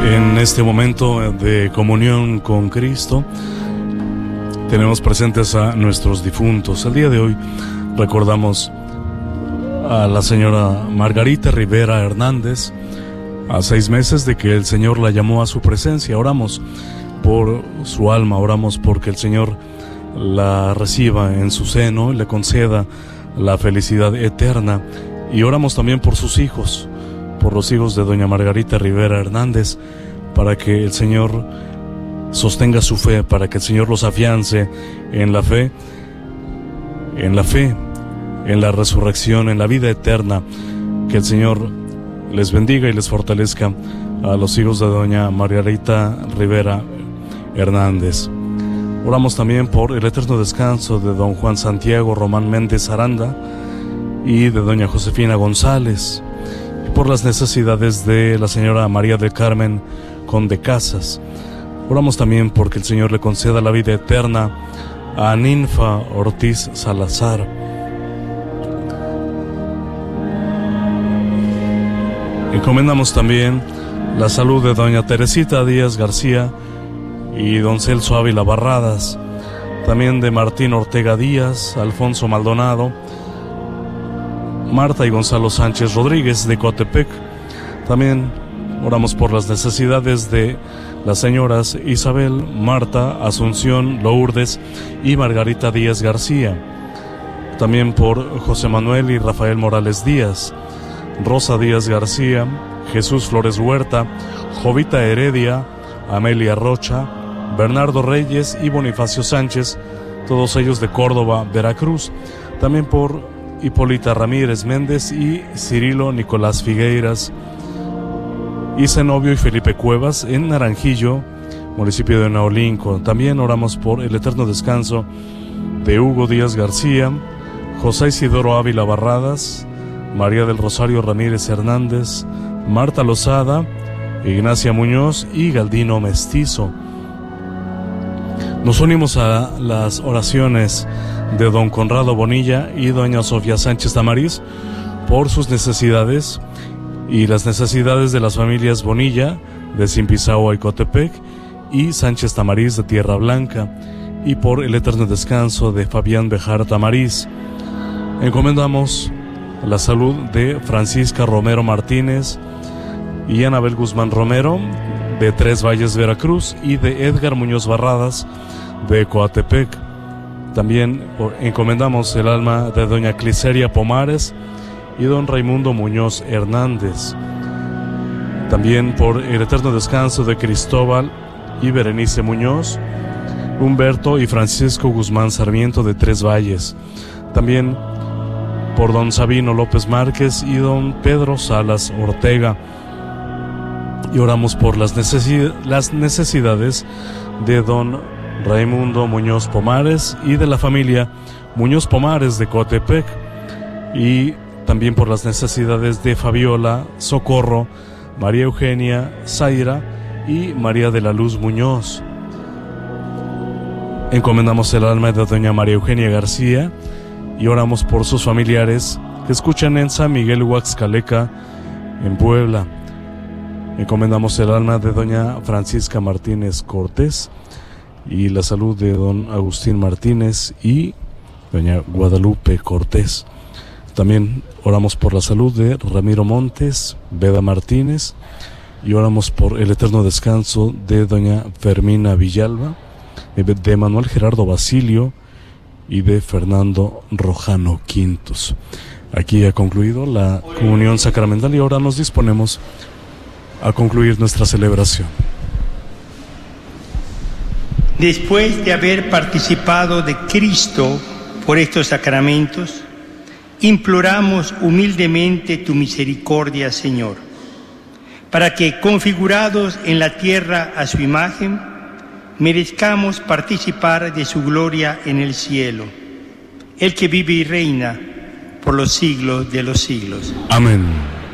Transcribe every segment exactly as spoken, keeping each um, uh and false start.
En este momento de comunión con Cristo tenemos presentes a nuestros difuntos. El día de hoy recordamos a la señora Margarita Rivera Hernández, a seis meses de que el Señor la llamó a su presencia. Oramos por su alma, oramos porque el Señor la reciba en su seno y le conceda la felicidad eterna, y oramos también por sus hijos, por los hijos de doña Margarita Rivera Hernández, para que el Señor sostenga su fe, para que el Señor los afiance en la fe, en la fe, en la resurrección, en la vida eterna. Que el Señor les bendiga y les fortalezca a los hijos de doña Margarita Rivera Hernández. Oramos también por el eterno descanso de don Juan Santiago Román Méndez Aranda y de doña Josefina González, por las necesidades de la señora María del Carmen Conde Casas. Oramos también porque el Señor le conceda la vida eterna a Ninfa Ortiz Salazar. Encomendamos también la salud de doña Teresita Díaz García y don Celso Ávila Barradas, también de Martín Ortega Díaz, Alfonso Maldonado, Marta y Gonzalo Sánchez Rodríguez de Coatepec. También oramos por las necesidades de las señoras Isabel, Marta, Asunción, Lourdes y Margarita Díaz García. También por José Manuel y Rafael Morales Díaz, Rosa Díaz García, Jesús Flores Huerta, Jovita Heredia, Amelia Rocha, Bernardo Reyes y Bonifacio Sánchez, todos ellos de Córdoba, Veracruz. También por Hipólita Ramírez Méndez y Cirilo Nicolás Figueiras, y Zenobio y Felipe Cuevas en Naranjillo, municipio de Naolinco. También oramos por el eterno descanso de Hugo Díaz García, José Isidoro Ávila Barradas, María del Rosario Ramírez Hernández, Marta Lozada, Ignacia Muñoz y Galdino Mestizo. Nos unimos a las oraciones de don Conrado Bonilla y doña Sofía Sánchez Tamariz por sus necesidades y las necesidades de las familias Bonilla de Zimpizahua y Cotepec y Sánchez Tamariz de Tierra Blanca, y por el eterno descanso de Fabián Bejar Tamariz. Encomendamos la salud de Francisca Romero Martínez y Anabel Guzmán Romero de Tres Valles, Veracruz, y de Edgar Muñoz Barradas de Coatepec. También encomendamos el alma de doña Cliseria Pomares y don Raimundo Muñoz Hernández. También por el eterno descanso de Cristóbal y Berenice Muñoz, Humberto y Francisco Guzmán Sarmiento de Tres Valles. También por don Sabino López Márquez y don Pedro Salas Ortega. Y oramos por las, necesi- las necesidades de don Raimundo Muñoz Pomares y de la familia Muñoz Pomares de Coatepec, y también por las necesidades de Fabiola, Socorro, María Eugenia, Zaira y María de la Luz Muñoz. Encomendamos el alma de doña María Eugenia García y oramos por sus familiares que escuchan en San Miguel Huaxcaleca, en Puebla. Encomendamos el alma de doña Francisca Martínez Cortés y la salud de don Agustín Martínez y doña Guadalupe Cortés. También oramos por la salud de Ramiro Montes, Veda Martínez, y oramos por el eterno descanso de doña Fermina Villalba, de Manuel Gerardo Basilio y de Fernando Rojano Quintos. Aquí ha concluido la comunión sacramental y ahora nos disponemos a concluir nuestra celebración. Después de haber participado de Cristo por estos sacramentos, imploramos humildemente tu misericordia, Señor, para que, configurados en la tierra a su imagen, merezcamos participar de su gloria en el cielo, el que vive y reina por los siglos de los siglos. Amén.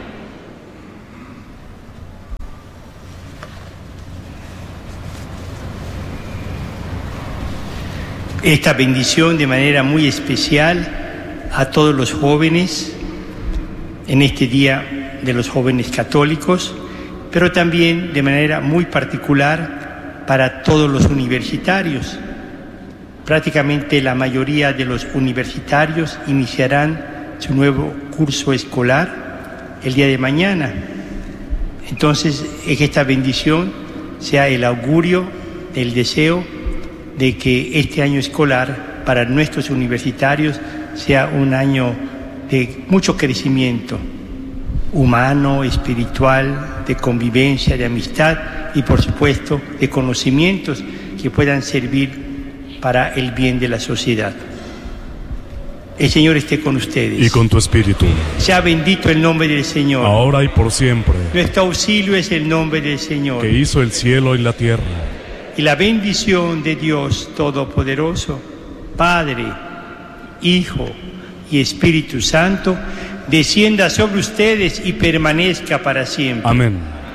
Esta bendición de manera muy especial a todos los jóvenes en este Día de los Jóvenes Católicos, pero también de manera muy particular para todos los universitarios. Prácticamente la mayoría de los universitarios iniciarán su nuevo curso escolar el día de mañana. Entonces, que esta bendición sea el augurio del deseo de que este año escolar para nuestros universitarios sea un año de mucho crecimiento humano, espiritual, de convivencia, de amistad y, por supuesto, de conocimientos que puedan servir para el bien de la sociedad. El Señor esté con ustedes. Y con tu espíritu. Sea bendito el nombre del Señor. Ahora y por siempre. Nuestro auxilio es el nombre del Señor, que hizo el cielo y la tierra. Y la bendición de Dios Todopoderoso, Padre, Hijo y Espíritu Santo, descienda sobre ustedes y permanezca para siempre. Amén.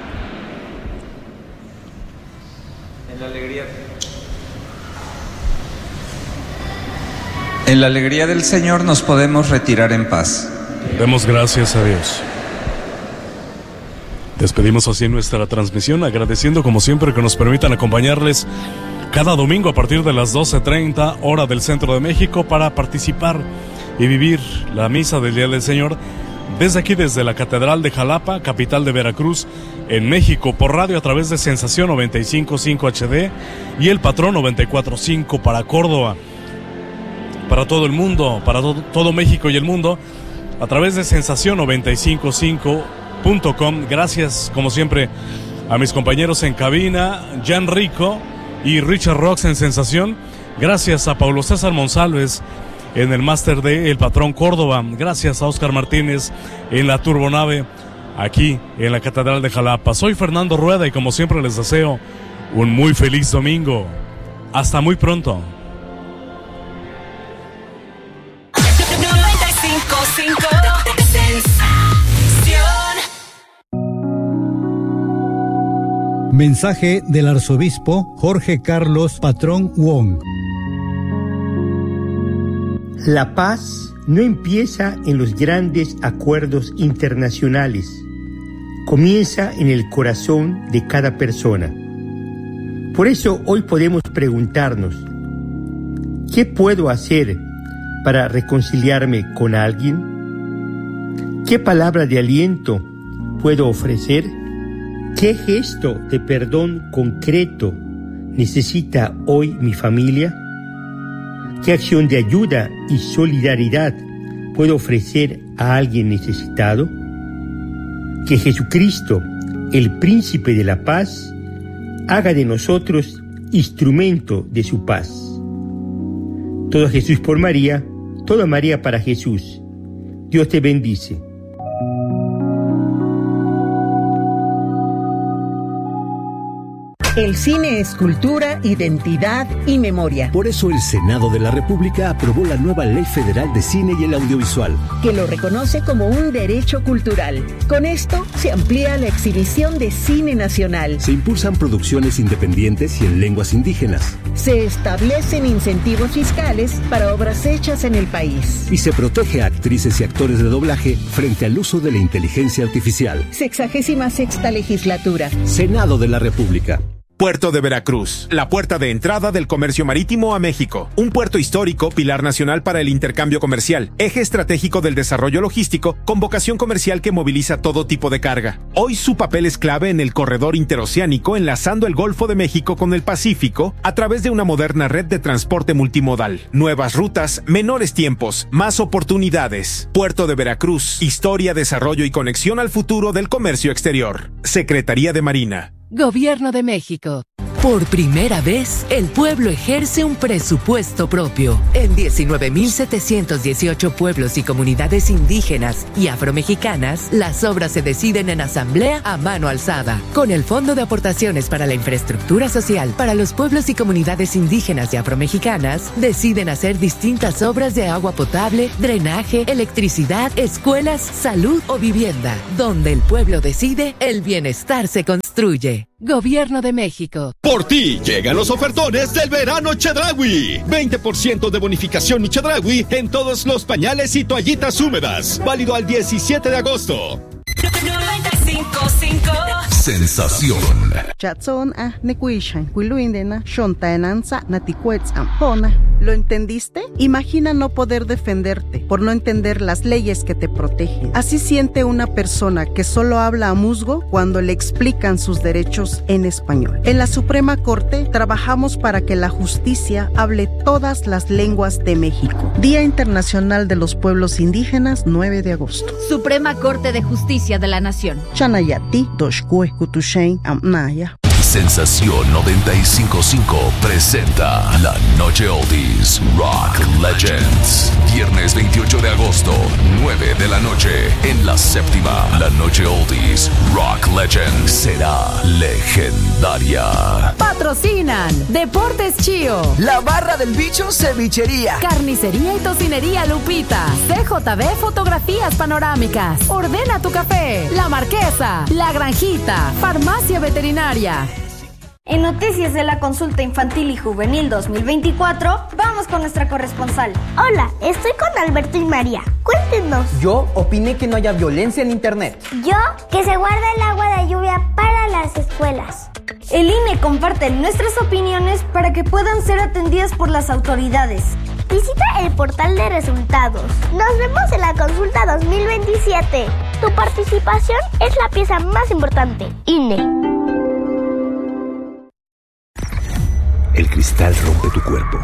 En la alegría, en la alegría del Señor nos podemos retirar en paz. Demos gracias a Dios. Despedimos así nuestra transmisión, agradeciendo como siempre que nos permitan acompañarles cada domingo a partir de las doce treinta, hora del Centro de México, para participar y vivir la misa del Día del Señor desde aquí, desde la Catedral de Jalapa, capital de Veracruz, en México, por radio a través de Sensación noventa y cinco punto cinco H D y El Patrón noventa y cuatro punto cinco para Córdoba, para todo el mundo, para todo, todo México y el mundo, a través de Sensación noventa y cinco punto cinco punto com. Gracias, como siempre, a mis compañeros en cabina, Jan Rico y Richard Rox en Sensación. Gracias a Paulo César Monsalves en el máster de El Patrón Córdoba. Gracias a Oscar Martínez en la turbonave aquí en la Catedral de Jalapa. Soy Fernando Rueda y como siempre les deseo un muy feliz domingo. Hasta muy pronto. noventa y cinco punto cinco Mensaje del arzobispo Jorge Carlos Patrón Wong. La paz no empieza en los grandes acuerdos internacionales, comienza en el corazón de cada persona. Por eso hoy podemos preguntarnos, ¿qué puedo hacer para reconciliarme con alguien? ¿Qué palabra de aliento puedo ofrecer? ¿Qué gesto de perdón concreto necesita hoy mi familia? ¿Qué acción de ayuda y solidaridad puedo ofrecer a alguien necesitado? Que Jesucristo, el Príncipe de la Paz, haga de nosotros instrumento de su paz. Todo Jesús por María, toda María para Jesús. Dios te bendice. El cine es cultura, identidad y memoria. Por eso el Senado de la República aprobó la nueva Ley Federal de Cine y el Audiovisual, que lo reconoce como un derecho cultural. Con esto se amplía la exhibición de cine nacional. Se impulsan producciones independientes y en lenguas indígenas. Se establecen incentivos fiscales para obras hechas en el país. Y se protege a actrices y actores de doblaje frente al uso de la inteligencia artificial. Sexagésima sexta legislatura. Senado de la República. Puerto de Veracruz, la puerta de entrada del comercio marítimo a México. Un puerto histórico, pilar nacional para el intercambio comercial, eje estratégico del desarrollo logístico, con vocación comercial que moviliza todo tipo de carga. Hoy su papel es clave en el corredor interoceánico, enlazando el Golfo de México con el Pacífico a través de una moderna red de transporte multimodal. Nuevas rutas, menores tiempos, más oportunidades. Puerto de Veracruz, historia, desarrollo y conexión al futuro del comercio exterior. Secretaría de Marina. Gobierno de México. Por primera vez, el pueblo ejerce un presupuesto propio. En diecinueve mil setecientos dieciocho pueblos y comunidades indígenas y afromexicanas, las obras se deciden en asamblea a mano alzada. Con el Fondo de Aportaciones para la Infraestructura Social para los pueblos y comunidades indígenas y afromexicanas, deciden hacer distintas obras de agua potable, drenaje, electricidad, escuelas, salud o vivienda. Donde el pueblo decide, el bienestar se construye. Gobierno de México. Por ti llegan los ofertones del verano Chedraui. veinte por ciento de bonificación y Chedraui en todos los pañales y toallitas húmedas. Válido al diecisiete de agosto. noventa y cinco punto cinco. Sensación. Chatson a nekuishan, kuiluindena, shontaenanza, natikuetzam, hona. ¿Lo entendiste? Imagina no poder defenderte por no entender las leyes que te protegen. Así siente una persona que solo habla a musgo cuando le explican sus derechos en español. En la Suprema Corte trabajamos para que la justicia hable todas las lenguas de México. Día Internacional de los Pueblos Indígenas, nueve de agosto. Suprema Corte de Justicia de la Nación. Chanayati, Doshkue, Kutushain, Amnaya. Sensación noventa y cinco punto cinco presenta La Noche Oldies Rock Legends. Viernes veintiocho de agosto, nueve de la noche, en la séptima. La Noche Oldies Rock Legends será legendaria. Patrocinan Deportes Chío, La Barra del Bicho Cevichería, Carnicería y Tocinería Lupita, C J B Fotografías Panorámicas, Ordena tu Café, La Marquesa, La Granjita, Farmacia Veterinaria. En Noticias de la Consulta Infantil y Juvenil dos mil veinticuatro, vamos con nuestra corresponsal. Hola, estoy con Alberto y María. Cuéntenos. Yo opiné que no haya violencia en internet. Yo, que se guarde el agua de lluvia para las escuelas. El I N E comparte nuestras opiniones para que puedan ser atendidas por las autoridades. Visita el portal de resultados. Nos vemos en la consulta dos mil veintisiete. Tu participación es la pieza más importante. I N E. El cristal rompe tu cuerpo,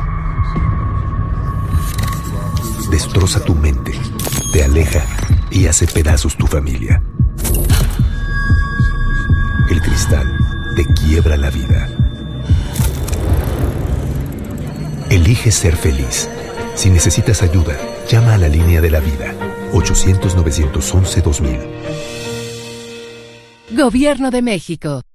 destroza tu mente, te aleja y hace pedazos tu familia. El cristal te quiebra la vida. Elige ser feliz. Si necesitas ayuda, llama a la línea de la vida, ochocientos, novecientos once, dos mil. Gobierno de México.